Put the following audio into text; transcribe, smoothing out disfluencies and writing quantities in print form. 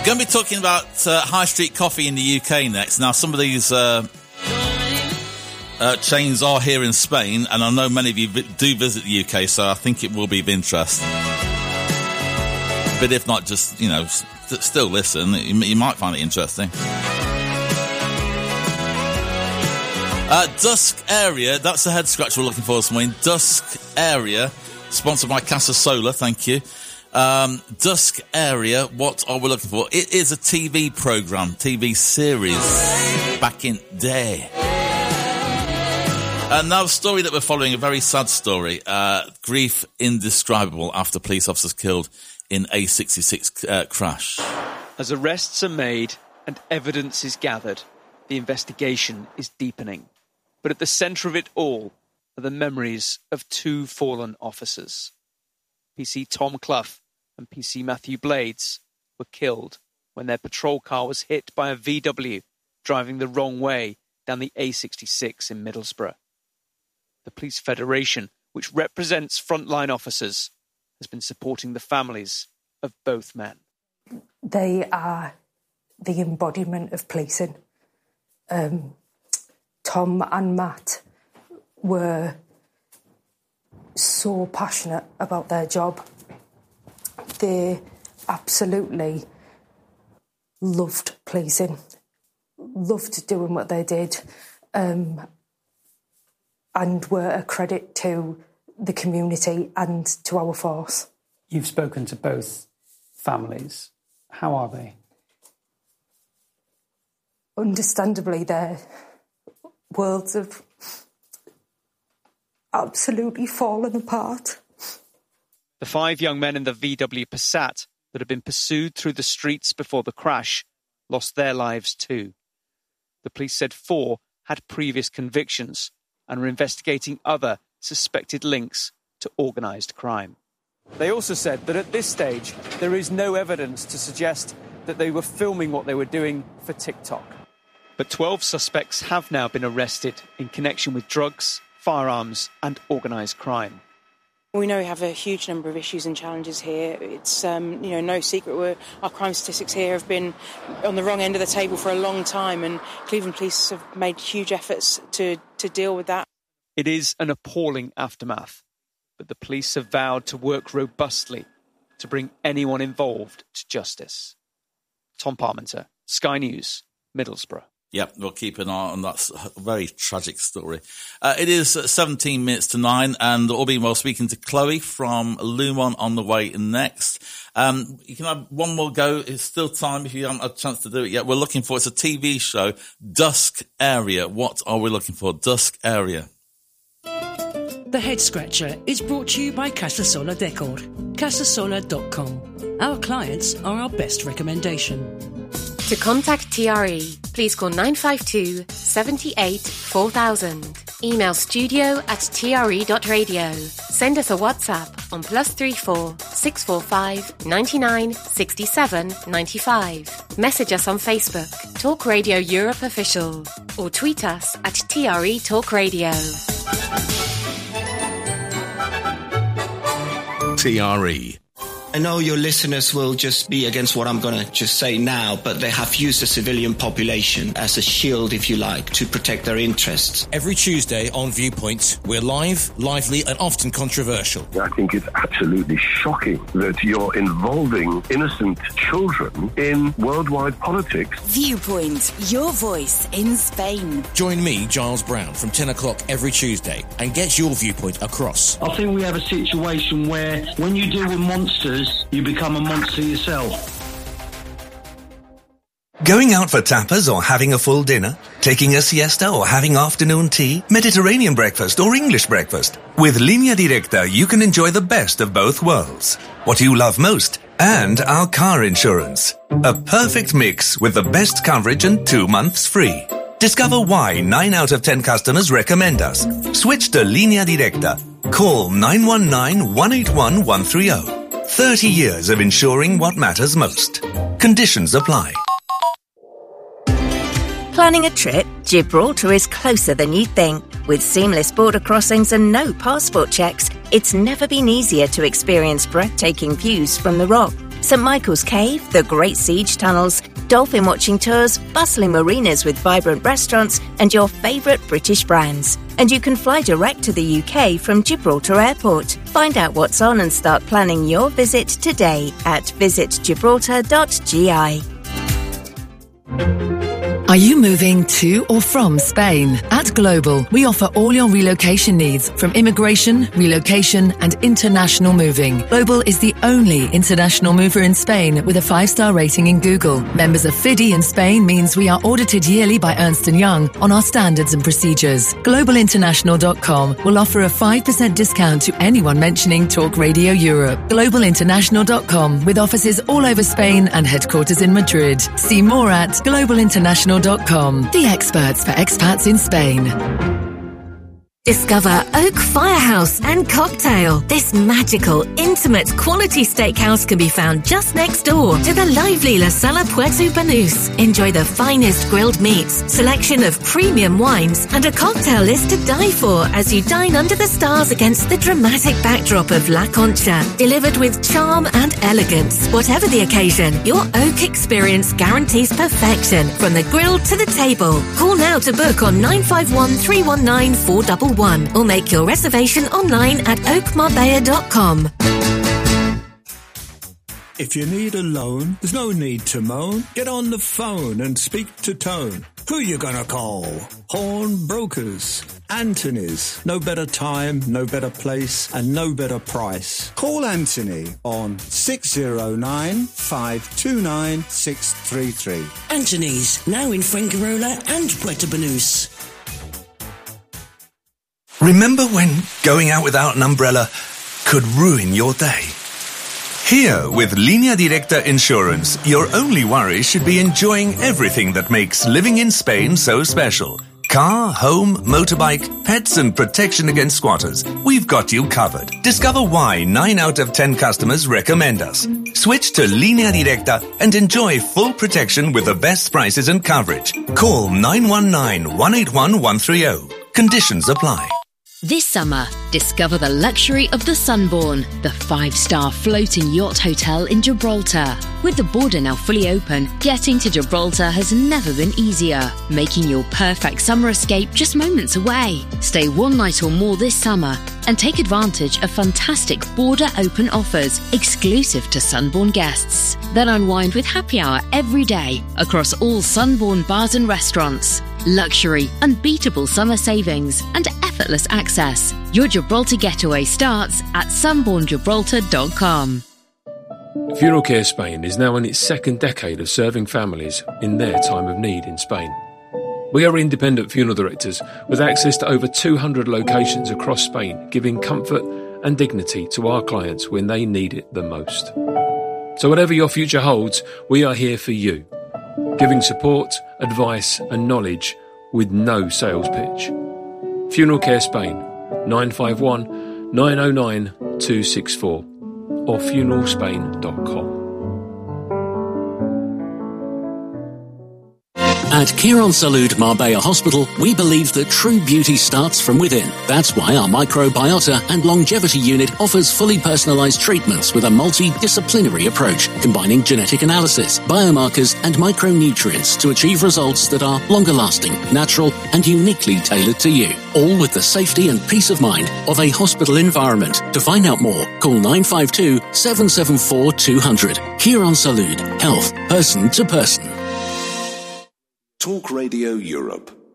going to be talking about high street coffee in the UK next. Now, some of these chains are here in Spain, and I know many of you do visit the UK, so I think it will be of interest. But if not, just, you know, still listen. You might find it interesting. Dusk Area, that's the head scratch we're looking for this morning. Dusk Area, sponsored by Casa Solar, thank you. Dusk Area, what are we looking for? It is a TV programme, TV series, back in day. And now the story that we're following, a very sad story. Grief indescribable after police officers killed in A66 crash. As arrests are made and evidence is gathered, the investigation is deepening. But at the centre of it all are the memories of two fallen officers. PC Tom Clough and PC Matthew Blades were killed when their patrol car was hit by a VW driving the wrong way down the A66 in Middlesbrough. The Police Federation, which represents frontline officers, has been supporting the families of both men. They are the embodiment of policing. Tom and Matt were so passionate about their job. They absolutely loved policing, loved doing what they did, and were a credit to the community and to our force. You've spoken to both families. How are they? Understandably, their worlds have absolutely fallen apart. The 5 young men in the VW Passat that had been pursued through the streets before the crash lost their lives too. The police said 4 had previous convictions and were investigating other suspected links to organised crime. They also said that at this stage there is no evidence to suggest that they were filming what they were doing for TikTok. But 12 suspects have now been arrested in connection with drugs, firearms and organised crime. We know we have a huge number of issues and challenges here. It's no secret our crime statistics here have been on the wrong end of the table for a long time, and Cleveland Police have made huge efforts to deal with that. It is an appalling aftermath, but the police have vowed to work robustly to bring anyone involved to justice. Tom Parmenter, Sky News, Middlesbrough. Yep, we'll keep an eye on that very tragic story. It is 17 minutes to 9, and all being well, speaking to Chloe from Lumon on the way next. You can have one more go. It's still time if you haven't had a chance to do it yet. We're looking for, it's a TV show, Dusk Area. What are we looking for? Dusk Area. The Head Scratcher is brought to you by Casa Solar Decor. Casasolar.com. Our clients are our best recommendation. To contact TRE, please call 952 78 4000. Email studio@tre.radio. Send us a WhatsApp on +34 645 99 67 95. Message us on Facebook, Talk Radio Europe Official, or tweet us at TRE Talk Radio. TRE. I know your listeners will just be against what I'm going to just say now, but they have used the civilian population as a shield, if you like, to protect their interests. Every Tuesday on Viewpoint, we're live, lively and often controversial. I think it's absolutely shocking that you're involving innocent children in worldwide politics. Viewpoint, your voice in Spain. Join me, Giles Brown, from 10 o'clock every Tuesday and get your viewpoint across. I think we have a situation where when you deal with monsters, you become a monster yourself. Going out for tapas or having a full dinner? Taking a siesta or having afternoon tea? Mediterranean breakfast or English breakfast? With Línea Directa, you can enjoy the best of both worlds. What you love most and our car insurance. A perfect mix with the best coverage and 2 months free. Discover why 9 out of 10 customers recommend us. Switch to Línea Directa. Call 919-181-130. 30 years of ensuring what matters most. Conditions apply. Planning a trip? Gibraltar is closer than you think. With seamless border crossings and no passport checks, it's never been easier to experience breathtaking views from the Rock. St Michael's Cave, the Great Siege Tunnels, dolphin watching tours, bustling marinas with vibrant restaurants, and your favourite British brands. And you can fly direct to the UK from Gibraltar Airport. Find out what's on and start planning your visit today at visitgibraltar.gi. Are you moving to or from Spain? At Global, we offer all your relocation needs, from immigration, relocation, and international moving. Global is the only international mover in Spain with a 5-star rating in Google. Members of FIDI in Spain means we are audited yearly by Ernst & Young on our standards and procedures. GlobalInternational.com will offer a 5% discount to anyone mentioning Talk Radio Europe. GlobalInternational.com, with offices all over Spain and headquarters in Madrid. See more at GlobalInternational.com, the experts for expats in Spain. Discover Oak Firehouse and Cocktail. This magical, intimate, quality steakhouse can be found just next door to the lively La Sala Puerto Banús. Enjoy the finest grilled meats, selection of premium wines, and a cocktail list to die for as you dine under the stars against the dramatic backdrop of La Concha. Delivered with charm and elegance. Whatever the occasion, your Oak experience guarantees perfection from the grill to the table. Call now to book on 951 319 411. Or make your reservation online at oakmarbella.com. If you need a loan, there's no need to moan. Get on the phone and speak to Tone. Who you gonna call? Horn Brokers. Anthony's. No better time, no better place, and no better price. Call Anthony on 609-529-633. Anthony's, now in Fuengirola and Puerto Banús. Remember when going out without an umbrella could ruin your day? Here, with Línea Directa Insurance, your only worry should be enjoying everything that makes living in Spain so special. Car, home, motorbike, pets and protection against squatters. We've got you covered. Discover why 9 out of 10 customers recommend us. Switch to Línea Directa and enjoy full protection with the best prices and coverage. Call 919-181-130. Conditions apply. This summer, discover the luxury of the Sunbourn, the 5-star floating yacht hotel in Gibraltar. With the border now fully open, getting to Gibraltar has never been easier, making your perfect summer escape just moments away. Stay one night or more this summer and take advantage of fantastic border open offers exclusive to Sunbourn guests. Then unwind with happy hour every day across all Sunbourn bars and restaurants. Luxury, unbeatable summer savings, and effortless access. Your Gibraltar getaway starts at sunbourngibraltar.com. Funeral Care Spain is now in its second decade of serving families in their time of need in Spain. We are independent funeral directors with access to over 200 locations across Spain, giving comfort and dignity to our clients when they need it the most. So whatever your future holds, we are here for you, giving support, advice and knowledge with no sales pitch. Funeral Care Spain, 951 909 264 or funeralspain.com. At Quirónsalud Marbella Hospital, we believe that true beauty starts from within. That's why our microbiota and longevity unit offers fully personalized treatments with a multidisciplinary approach, combining genetic analysis, biomarkers, and micronutrients to achieve results that are longer lasting, natural, and uniquely tailored to you. All with the safety and peace of mind of a hospital environment. To find out more, call 952 774 200. Quirónsalud. Health, person to person. Talk Radio Europe.